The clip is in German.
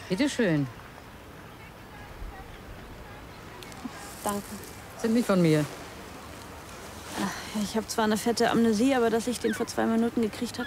Bitte schön. Danke. Sind nicht von mir. Ich habe zwar eine fette Amnesie, aber dass ich den vor 2 Minuten gekriegt habe,